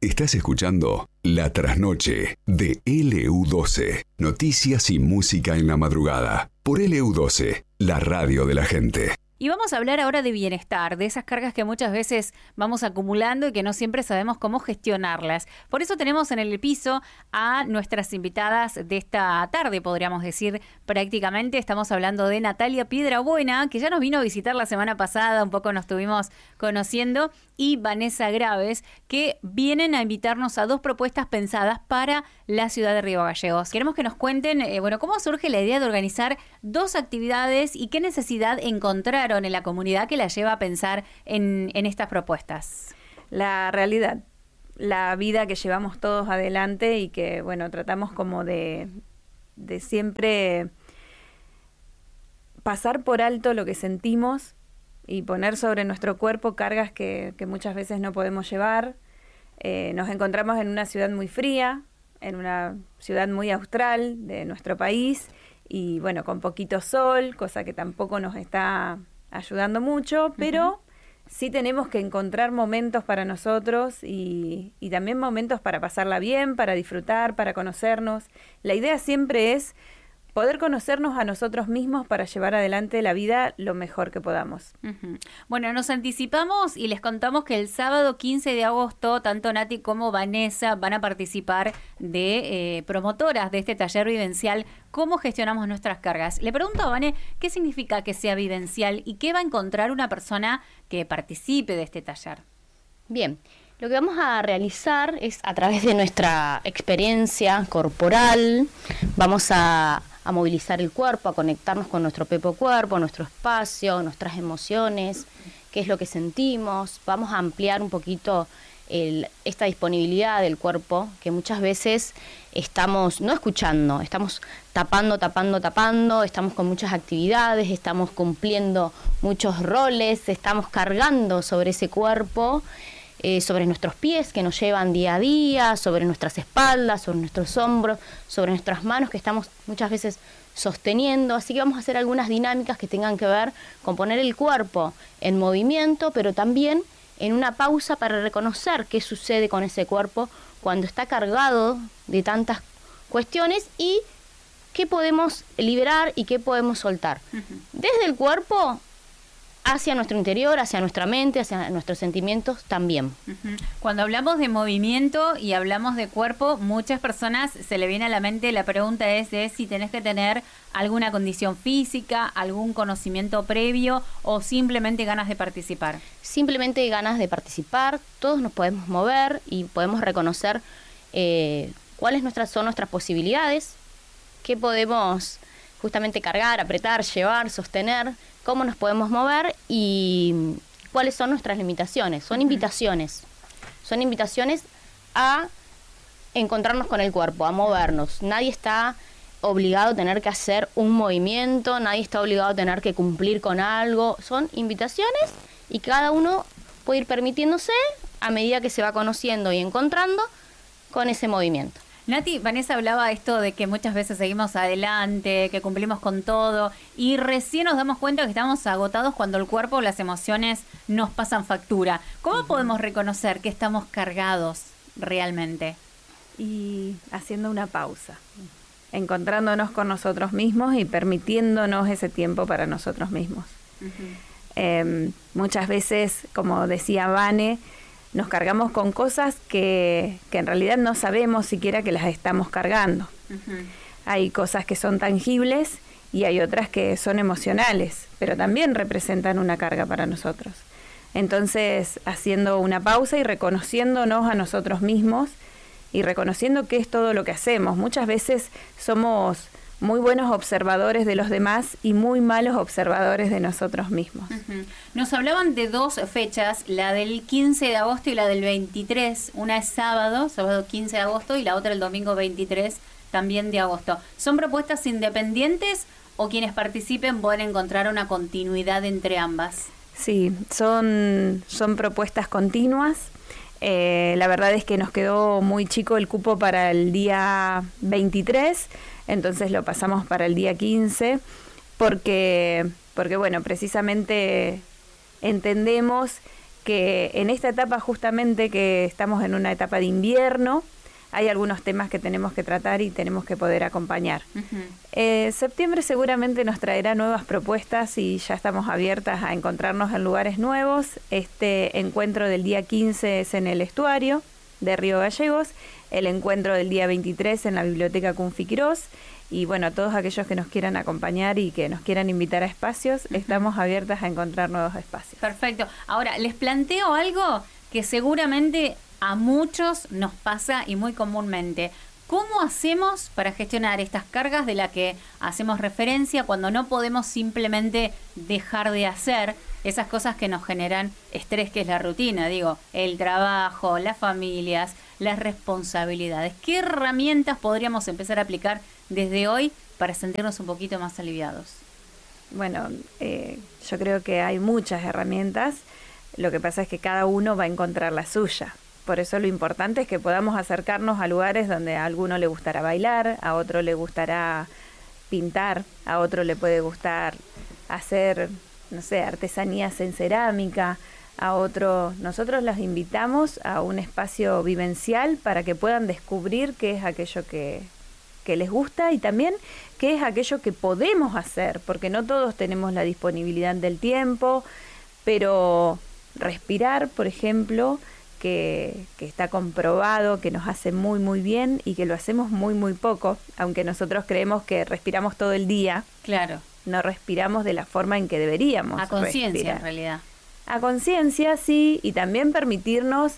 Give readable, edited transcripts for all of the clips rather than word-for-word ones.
Estás escuchando La Trasnoche de LU12. Noticias y música en la madrugada. Por LU12, la radio de la gente. Y vamos a hablar ahora de bienestar, de esas cargas que muchas veces vamos acumulando y que no siempre sabemos cómo gestionarlas. Por eso tenemos en el piso a nuestras invitadas de esta tarde, podríamos decir prácticamente. Estamos hablando de Natalia Piedrabuena, que ya nos vino a visitar la semana pasada, un poco nos estuvimos conociendo, y Vanessa Graves, que vienen a invitarnos a dos propuestas pensadas para la ciudad de Río Gallegos. Queremos que nos cuenten, cómo surge la idea de organizar dos actividades y qué necesidad encontraron en la comunidad que la lleva a pensar en estas propuestas. La realidad, la vida que llevamos todos adelante y que, tratamos como de siempre pasar por alto lo que sentimos y poner sobre nuestro cuerpo cargas que muchas veces no podemos llevar. Nos encontramos en una ciudad muy fría, en una ciudad muy austral de nuestro país y, con poquito sol, cosa que tampoco nos está ayudando mucho, pero sí tenemos que encontrar momentos para nosotros y también momentos para pasarla bien, para disfrutar, para conocernos. La idea siempre es poder conocernos a nosotros mismos para llevar adelante la vida lo mejor que podamos. Bueno, nos anticipamos y les contamos que el sábado 15 de agosto, tanto Nati como Vanessa van a participar de promotoras de este taller vivencial, cómo gestionamos nuestras cargas. Le pregunto a Vane, ¿qué significa que sea vivencial y qué va a encontrar una persona que participe de este taller? Bien, lo que vamos a realizar es a través de nuestra experiencia corporal, vamos a movilizar el cuerpo, a conectarnos con nuestro propio cuerpo, nuestro espacio, nuestras emociones, qué es lo que sentimos. Vamos a ampliar un poquito esta disponibilidad del cuerpo, que muchas veces estamos no escuchando, estamos tapando, estamos con muchas actividades, estamos cumpliendo muchos roles, estamos cargando sobre ese cuerpo, sobre nuestros pies que nos llevan día a día, sobre nuestras espaldas, sobre nuestros hombros, sobre nuestras manos que estamos muchas veces sosteniendo. Así que vamos a hacer algunas dinámicas que tengan que ver con poner el cuerpo en movimiento, pero también en una pausa para reconocer qué sucede con ese cuerpo cuando está cargado de tantas cuestiones y qué podemos liberar y qué podemos soltar. Desde el cuerpo hacia nuestro interior, hacia nuestra mente, hacia nuestros sentimientos también. Cuando hablamos de movimiento y hablamos de cuerpo, muchas personas se le viene a la mente, la pregunta es de si tenés que tener alguna condición física, algún conocimiento previo o simplemente ganas de participar. Simplemente ganas de participar, todos nos podemos mover y podemos reconocer cuáles son nuestras posibilidades, qué podemos justamente cargar, apretar, llevar, sostener, cómo nos podemos mover y cuáles son nuestras limitaciones. Son invitaciones a encontrarnos con el cuerpo, a movernos. Nadie está obligado a tener que hacer un movimiento, nadie está obligado a tener que cumplir con algo. Son invitaciones y cada uno puede ir permitiéndose a medida que se va conociendo y encontrando con ese movimiento. Nati, Vanessa hablaba esto de que muchas veces seguimos adelante, que cumplimos con todo y recién nos damos cuenta que estamos agotados cuando el cuerpo o las emociones nos pasan factura. ¿Cómo podemos reconocer que estamos cargados realmente? Y haciendo una pausa, encontrándonos con nosotros mismos y permitiéndonos ese tiempo para nosotros mismos. Muchas veces, como decía Vane, nos cargamos con cosas que en realidad no sabemos siquiera que las estamos cargando. Hay cosas que son tangibles y hay otras que son emocionales, pero también representan una carga para nosotros. Entonces, haciendo una pausa y reconociéndonos a nosotros mismos y reconociendo qué es todo lo que hacemos. Muchas veces somos muy buenos observadores de los demás y muy malos observadores de nosotros mismos. Nos hablaban de dos fechas, la del 15 de agosto y la del 23. Una es sábado 15 de agosto, y la otra el domingo 23, también de agosto. ¿Son propuestas independientes o quienes participen pueden encontrar una continuidad entre ambas? Sí, son propuestas continuas. La verdad es que nos quedó muy chico el cupo para el día 23, entonces lo pasamos para el día 15, porque bueno, precisamente entendemos que en esta etapa justamente que estamos en una etapa de invierno, hay algunos temas que tenemos que tratar y tenemos que poder acompañar. Septiembre seguramente nos traerá nuevas propuestas y ya estamos abiertas a encontrarnos en lugares nuevos. Este encuentro del día 15 es en el estuario de Río Gallegos, el encuentro del día 23 en la Biblioteca Cunfi Quirós, y bueno, a todos aquellos que nos quieran acompañar y que nos quieran invitar a espacios, estamos abiertas a encontrar nuevos espacios. Perfecto. Ahora, les planteo algo que seguramente a muchos nos pasa y muy comúnmente. ¿Cómo hacemos para gestionar estas cargas de las que hacemos referencia cuando no podemos simplemente dejar de hacer esas cosas que nos generan estrés, que es la rutina? Digo, el trabajo, las familias, las responsabilidades. ¿Qué herramientas podríamos empezar a aplicar desde hoy para sentirnos un poquito más aliviados? Bueno, yo creo que hay muchas herramientas. Lo que pasa es que cada uno va a encontrar la suya. Por eso lo importante es que podamos acercarnos a lugares donde a alguno le gustará bailar, a otro le gustará pintar, a otro le puede gustar hacer, no sé, artesanías en cerámica, a otro. Nosotros los invitamos a un espacio vivencial para que puedan descubrir qué es aquello que les gusta y también qué es aquello que podemos hacer, porque no todos tenemos la disponibilidad del tiempo, pero respirar, por ejemplo, que está comprobado que nos hace muy muy bien y que lo hacemos muy muy poco, aunque nosotros creemos que respiramos todo el día. Claro. No respiramos de la forma en que deberíamos. A conciencia, respirar. en realidad. A conciencia, sí, y también permitirnos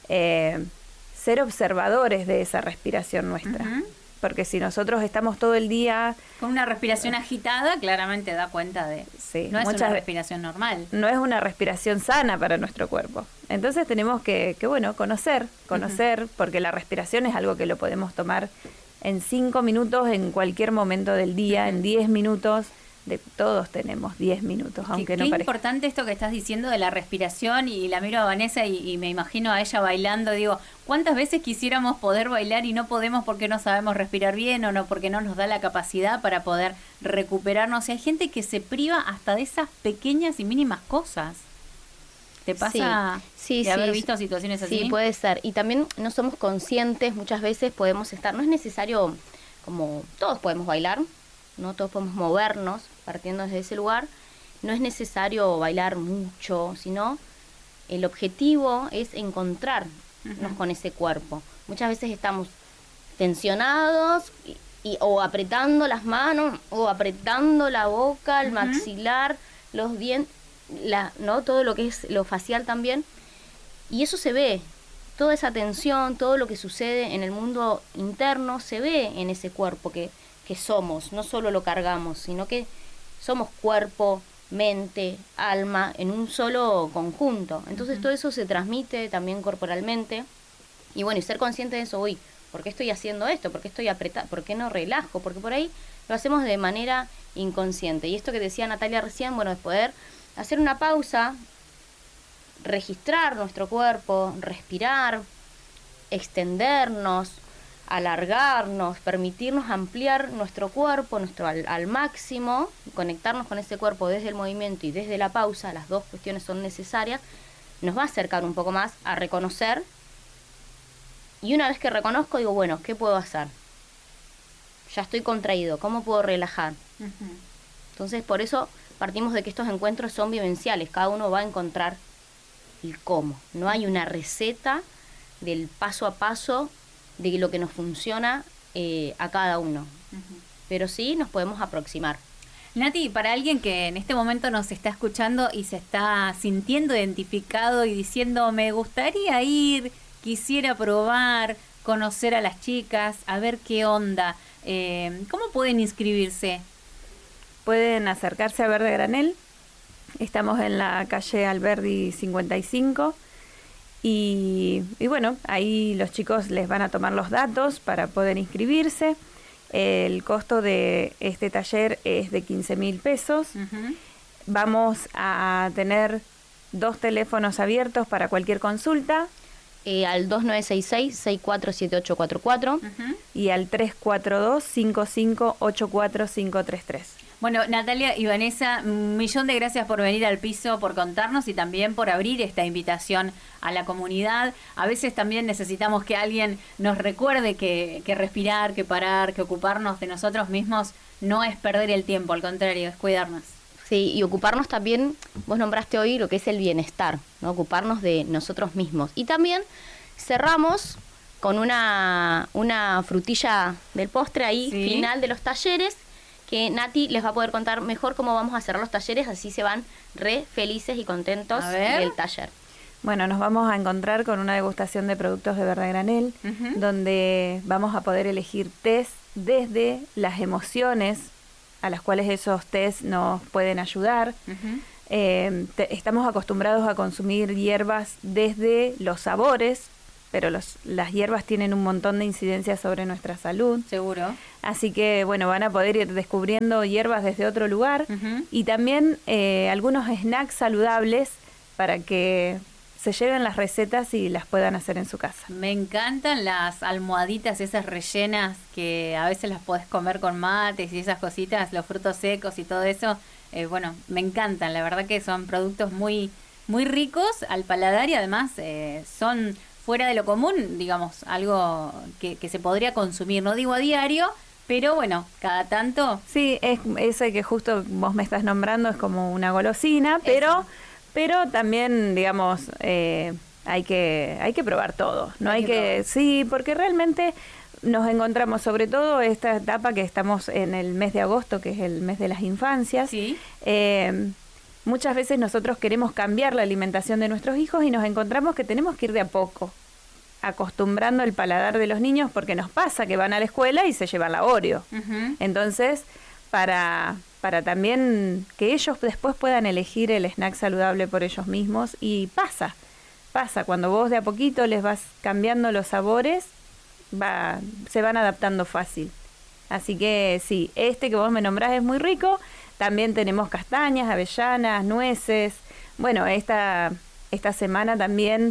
ser observadores de esa respiración nuestra. Porque si nosotros estamos todo el día con una respiración agitada, claramente da cuenta de sí, no es una respiración normal. No es una respiración sana para nuestro cuerpo. Entonces tenemos que conocer, porque la respiración es algo que lo podemos tomar en 5 minutos, en cualquier momento del día, en 10 minutos. Todos tenemos 10 minutos, aunque no parezca. Qué importante esto que estás diciendo de la respiración, y la miro a Vanessa y me imagino a ella bailando. Digo, ¿cuántas veces quisiéramos poder bailar y no podemos porque no sabemos respirar bien o no porque no nos da la capacidad para poder recuperarnos? Y hay gente que se priva hasta de esas pequeñas y mínimas cosas. ¿Te pasa de haber visto situaciones así? Sí, puede ser. Y también no somos conscientes, muchas veces podemos estar, no es necesario, como todos podemos bailar, no todos podemos movernos partiendo desde ese lugar, no es necesario bailar mucho, sino el objetivo es encontrarnos con ese cuerpo. Muchas veces estamos tensionados o apretando las manos o apretando la boca, el maxilar, los dientes, ¿no? Todo lo que es lo facial también, y eso se ve, toda esa tensión, todo lo que sucede en el mundo interno se ve en ese cuerpo que somos, no solo lo cargamos, sino que somos cuerpo, mente, alma, en un solo conjunto. Entonces todo eso se transmite también corporalmente. Y bueno, y ser consciente de eso, ¿por qué estoy haciendo esto? ¿Por qué estoy apretando? ¿Por qué no relajo? Porque por ahí lo hacemos de manera inconsciente. Y esto que decía Natalia recién, bueno, es poder hacer una pausa, registrar nuestro cuerpo, respirar, extendernos, alargarnos, permitirnos ampliar nuestro cuerpo al máximo, conectarnos con ese cuerpo desde el movimiento y desde la pausa, las dos cuestiones son necesarias, nos va a acercar un poco más a reconocer, y una vez que reconozco digo, bueno, ¿qué puedo hacer? Ya estoy contraído, ¿cómo puedo relajar? Entonces por eso partimos de que estos encuentros son vivenciales, cada uno va a encontrar el cómo, no hay una receta del paso a paso de lo que nos funciona a cada uno. Pero sí nos podemos aproximar. Nati, para alguien que en este momento nos está escuchando y se está sintiendo identificado y diciendo, me gustaría ir, quisiera probar, conocer a las chicas, a ver qué onda, ¿cómo pueden inscribirse? Pueden acercarse a Verde Granel. Estamos en la calle Alberdi 55. Y bueno, ahí los chicos les van a tomar los datos para poder inscribirse. El costo de este taller es de 15.000 pesos. Vamos a tener 2 teléfonos abiertos para cualquier consulta. Al 2966-647844 y al 342-5584533. Bueno, Natalia y Vanessa, 1.000.000 de gracias por venir al piso, por contarnos y también por abrir esta invitación a la comunidad. A veces también necesitamos que alguien nos recuerde que respirar, que parar, que ocuparnos de nosotros mismos no es perder el tiempo, al contrario, es cuidarnos. Sí, y ocuparnos también, vos nombraste hoy lo que es el bienestar, ¿no? Ocuparnos de nosotros mismos. Y también cerramos con una frutilla del postre ahí, ¿sí? Final de los talleres, que Nati les va a poder contar mejor cómo vamos a cerrar los talleres, así se van re felices y contentos del taller. Bueno, nos vamos a encontrar con una degustación de productos de Verde a Granel, donde vamos a poder elegir test desde las emociones a las cuales esos test nos pueden ayudar. Estamos acostumbrados a consumir hierbas desde los sabores, pero las hierbas tienen un montón de incidencias sobre nuestra salud. Seguro. Así que, bueno, van a poder ir descubriendo hierbas desde otro lugar y también algunos snacks saludables para que se lleven las recetas y las puedan hacer en su casa. Me encantan las almohaditas esas rellenas que a veces las podés comer con mates y esas cositas, los frutos secos y todo eso. Bueno, me encantan, la verdad que son productos muy, muy ricos al paladar y además son fuera de lo común, digamos, algo que se podría consumir, no digo a diario, pero bueno, cada tanto. Sí, es ese que justo vos me estás nombrando, es como una golosina, pero también, digamos, hay que probar todo, ¿no? Sí, porque realmente nos encontramos, sobre todo esta etapa que estamos en el mes de agosto, que es el mes de las infancias. Sí. Muchas veces nosotros queremos cambiar la alimentación de nuestros hijos y nos encontramos que tenemos que ir de a poco, acostumbrando el paladar de los niños, porque nos pasa que van a la escuela y se llevan la Oreo. Entonces, para también que ellos después puedan elegir el snack saludable por ellos mismos, y pasa, cuando vos de a poquito les vas cambiando los sabores, se van adaptando fácil. Así que sí, este que vos me nombrás es muy rico. También tenemos castañas, avellanas, nueces. Bueno, esta semana también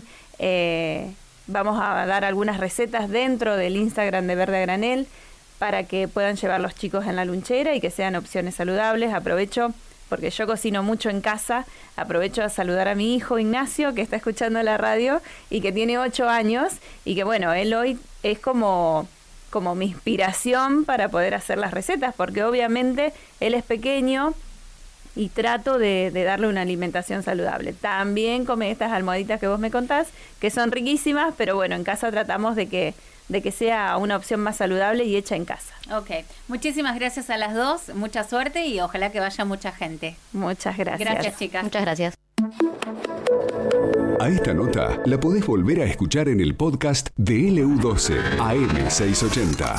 vamos a dar algunas recetas dentro del Instagram de Verde a Granel para que puedan llevar los chicos en la lunchera y que sean opciones saludables. Aprovecho, porque yo cocino mucho en casa, aprovecho a saludar a mi hijo Ignacio, que está escuchando la radio y que tiene 8 años y que bueno, él hoy es como mi inspiración para poder hacer las recetas, porque obviamente él es pequeño y trato de darle una alimentación saludable. También come estas almohaditas que vos me contás, que son riquísimas, pero bueno, en casa tratamos de que sea una opción más saludable y hecha en casa. Ok, muchísimas gracias a las dos, mucha suerte y ojalá que vaya mucha gente. Muchas gracias. Gracias, chicas. Muchas gracias. A esta nota la podés volver a escuchar en el podcast de LU12 AM680.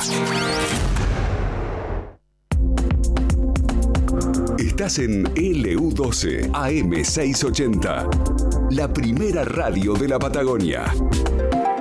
Estás en LU12 AM680, la primera radio de la Patagonia.